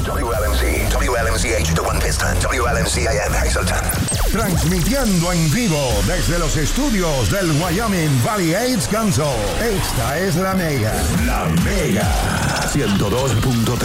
WLMC, WLMCH de One Piston, WLMCIM Hazleton. Transmitiendo en vivo desde los estudios del Wyoming Valley AIDS Council. Esta es La Mega. La Mega. 102.3